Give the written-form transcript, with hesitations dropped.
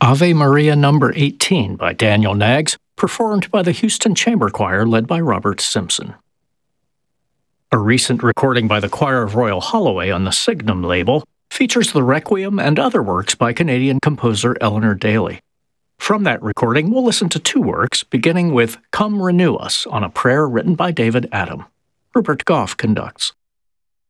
Ave Maria Number 18 by Daniel Knaggs, performed by the Houston Chamber Choir led by Robert Simpson. A recent recording by the Choir of Royal Holloway on the Signum label features the Requiem and other works by Canadian composer Eleanor Daly. From that recording, we'll listen to two works, beginning with Come Renew Us on a prayer written by David Adam. Rupert Goff conducts.